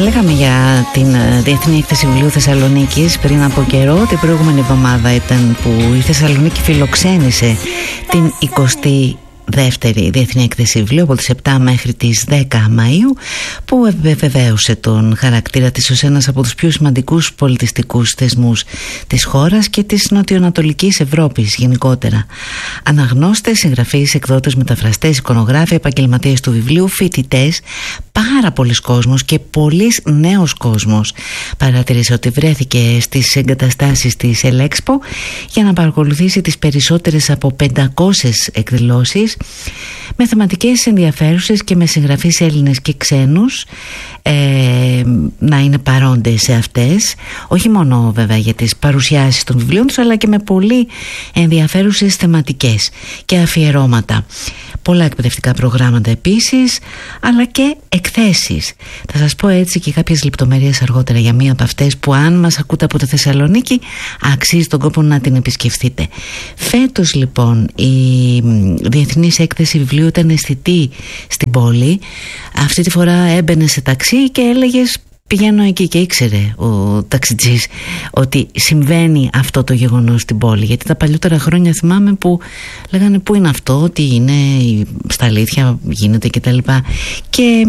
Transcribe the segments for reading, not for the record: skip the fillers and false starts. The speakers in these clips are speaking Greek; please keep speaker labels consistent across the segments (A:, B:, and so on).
A: Λέγαμε για την Διεθνή Έκθεση Βιβλίου Θεσσαλονίκης πριν από καιρό. Την προηγούμενη εβδομάδα ήταν που η Θεσσαλονίκη φιλοξένησε την 22η Διεθνή Έκθεση Βιβλίου από τις 7 μέχρι τις 10 Μαΐου, που επιβεβαίωσε τον χαρακτήρα της ως ένας από τους πιο σημαντικούς πολιτιστικούς θεσμούς της χώρας και της νοτιοανατολικής Ευρώπης γενικότερα. Αναγνώστες, συγγραφείς, εκδότες, μεταφραστές, εικονογράφοι, επαγγελματίες του βιβλίου, φοιτητές, πάρα πολλοί κόσμος και πολλής νέος κόσμος παρατηρήσε ότι βρέθηκε στις εγκαταστάσεις της Ελέξπο για να παρακολουθήσει τις περισσότερες από 500 εκδηλώσεις με θεματικές ενδιαφέρουσες και με συγγραφείς Έλληνες και ξένους να είναι παρόντες σε αυτές, όχι μόνο βέβαια για τις παρουσιάσεις των βιβλίων τους, αλλά και με πολύ ενδιαφέρουσες θεματικές και αφιερώματα. Πολλά εκπαιδευτικά προγράμματα επίσης, αλλά και εκθέσεις. Θα σας πω έτσι και κάποιες λεπτομέρειες αργότερα για μία από αυτές που, αν μας ακούτε από τη Θεσσαλονίκη, αξίζει τον κόπο να την επισκεφθείτε. Φέτος λοιπόν η Διεθνής Έκθεση Βιβλίου ήταν αισθητή στην πόλη. Αυτή τη φορά έμπαινε σε ταξί και έλεγες πηγαίνω εκεί, και ήξερε ο ταξιτζής ότι συμβαίνει αυτό το γεγονός στην πόλη. Γιατί τα παλιότερα χρόνια θυμάμαι που λέγανε πού είναι αυτό, τι είναι, στα αλήθεια γίνεται κτλ. Και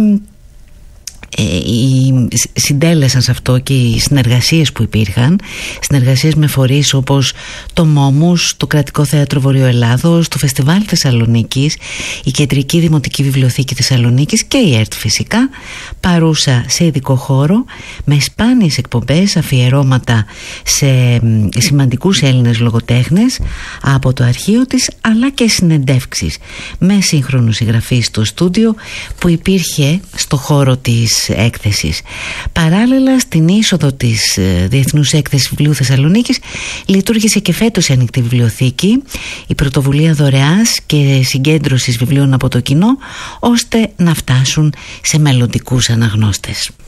A: συντέλεσαν σε αυτό και οι συνεργασίες που υπήρχαν, συνεργασίες με φορείς όπως το Μόμους, το Κρατικό Θέατρο Βορειοελλάδος, το Φεστιβάλ Θεσσαλονίκης, η Κεντρική Δημοτική Βιβλιοθήκη Θεσσαλονίκης και η ΕΡΤ φυσικά, παρούσα σε ειδικό χώρο με σπάνιες εκπομπές, αφιερώματα σε σημαντικούς Έλληνες λογοτέχνες από το αρχείο της, αλλά και συνεντεύξεις με σύγχρονους συγγραφείς στο στούντιο που υπήρχε στο χώρο της έκθεσης. Παράλληλα, στην είσοδο της Διεθνούς Έκθεσης Βιβλίου Θεσσαλονίκης λειτουργήσε και φέτος η ανοιχτή βιβλιοθήκη, η πρωτοβουλία δωρεάς και συγκέντρωσης βιβλίων από το κοινό, ώστε να φτάσουν σε μελλοντικούς αναγνώστες.